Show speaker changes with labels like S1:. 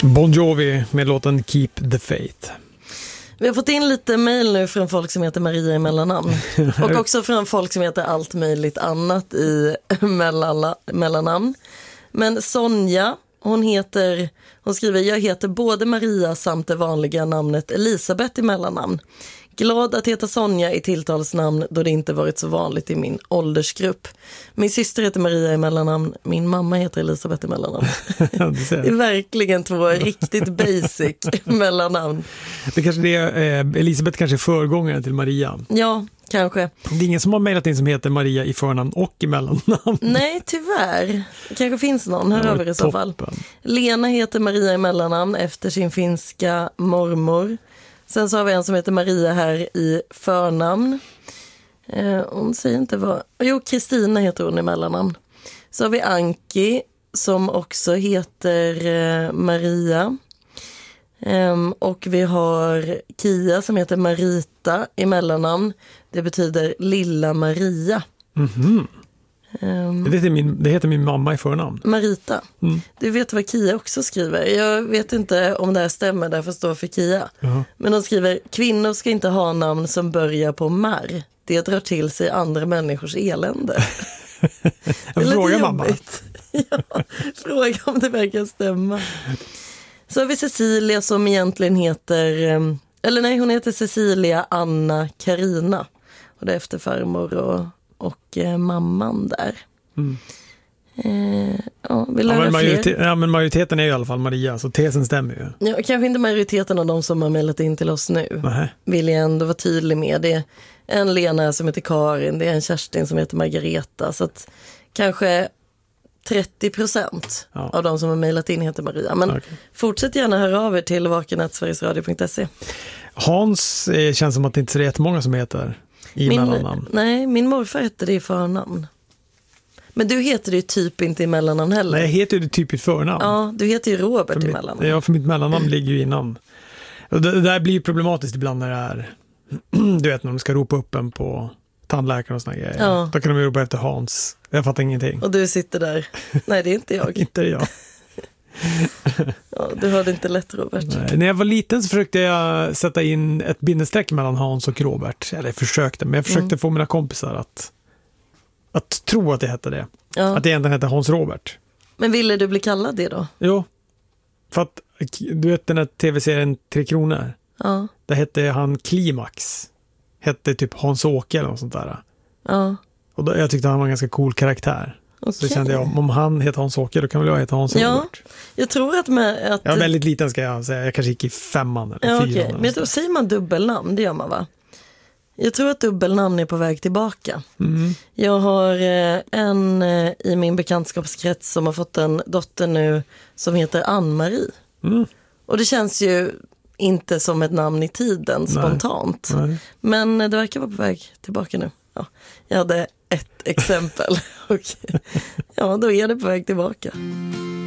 S1: Bon Jovi med låten Keep the Faith.
S2: Vi har fått in lite mejl nu från folk som heter Maria i mellannamn. Och också från folk som heter allt möjligt annat i mellannamn. Men Sonja, hon skriver: jag heter både Maria samt det vanliga namnet Elisabeth i mellannamn. Glad att heta Sonja i tilltalsnamn då det inte varit så vanligt i min åldersgrupp. Min syster heter Maria i mellannamn, min mamma heter Elisabeth i mellannamn. Det är verkligen två riktigt basic mellannamn.
S1: Det kanske det är, Elisabeth kanske är föregångaren till Maria.
S2: Ja, kanske.
S1: Det är ingen som har mejlat in som heter Maria i förnamn och i mellannamn.
S2: Nej, tyvärr. Det kanske finns någon, hör över i så fall. Lena heter Maria i mellannamn efter sin finska mormor. Sen så har vi en som heter Maria här i förnamn. Hon säger inte vad... Jo, Kristina heter hon i mellannamn. Så har vi Anki som också heter Maria. Och vi har Kia som heter Marita i mellannamn. Det betyder Lilla Maria.
S1: Mhm. Det heter min mamma i förnamn.
S2: Marita. Du vet vad Kia också skriver. Jag vet inte om det här stämmer, därför står för Kia. Men hon skriver: kvinnor ska inte ha namn som börjar på mar. Det drar till sig andra människors elände.
S1: Fråga mamma.
S2: Ja, fråga om det verkar stämma. Så har vi Cecilia som egentligen heter... Eller nej, hon heter Cecilia Anna Karina. Och det är efter farmor och mamman där.
S1: Men majoriteten är ju i alla fall Maria, så tesen stämmer ju.
S2: Ja, kanske inte majoriteten av de som har mejlat in till oss nu. Vill jag ändå vara tydlig med. Det är en Lena som heter Karin, det är en Kerstin som heter Margareta. Så att kanske 30% av de som har mejlat in heter Maria. Men fortsätt gärna höra av er till vaken@sverigesradio.se.
S1: Hans känns som att det inte är så jättemånga som heter i mellannamn.
S2: Nej, min morfar heter det i förnamn. Men du heter det ju typ inte i mellannamn heller.
S1: Nej, jag heter ju typ i förnamn.
S2: Ja, du heter ju Robert i mellannamn.
S1: Ja, för mitt mellannamn ligger ju innan. Och det där blir ju problematiskt ibland när det är, du vet, när de ska ropa upp en på tandläkaren och såna grejer. Ja. Då kan de ju ropa efter Hans. Jag fattar ingenting.
S2: Och du sitter där. Nej, det är inte jag.
S1: Inte jag.
S2: Ja, du hade inte lätt, Robert.
S1: Nej, när jag var liten så försökte jag sätta in ett bindestreck mellan Hans och Robert. Eller jag försökte få mina kompisar att tro att det hette det. Ja. Att det egentligen hette Hans Robert.
S2: Men ville du bli kallad det då?
S1: Jo. För att, du vet den här tv-serien 3 kronor? Ja. Där hette han Klimax. Hette typ Hans-Åke eller något sånt där. Ja. Och då, jag tyckte han var en ganska cool karaktär. Okay. Så kände jag, om han heter Hans-Åke, då kan väl jag heta Hans Robert. Jag
S2: tror att
S1: jag är väldigt liten, ska jag säga. Jag kanske gick i 5:an eller 4:an.
S2: Okay. Men då säger man dubbelnamn, det gör man, va? Jag tror att dubbelnamn är på väg tillbaka. Jag har en i min bekantskapskrets som har fått en dotter nu som heter Ann-Marie. Och det känns ju inte som ett namn i tiden spontant. Nej. Men det verkar vara på väg tillbaka nu. Ja, jag hade ett exempel. Och ja, då är det på väg tillbaka.